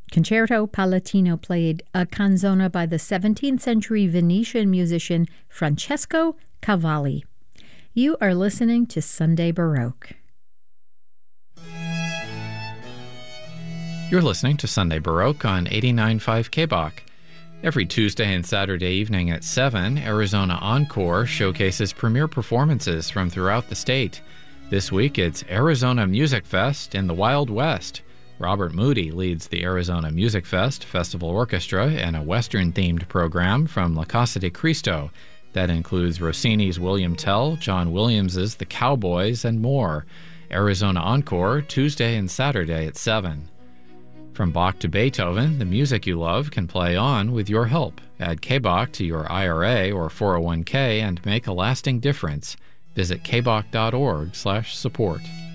Concerto Palatino played a canzona by the 17th century Venetian musician Francesco Cavalli. You are listening to Sunday Baroque. You're listening to Sunday Baroque on 89.5 KBOC. Every Tuesday and Saturday evening at 7, Arizona Encore showcases premier performances from throughout the state. This week it's Arizona Music Fest in the Wild West. Robert Moody leads the Arizona Music Fest Festival Orchestra and a Western-themed program from La Casa de Cristo that includes Rossini's William Tell, John Williams's The Cowboys, and more. Arizona Encore, Tuesday and Saturday at 7. From Bach to Beethoven, the music you love can play on with your help. Add KBOC to your IRA or 401k and make a lasting difference. Visit kbach.org/support.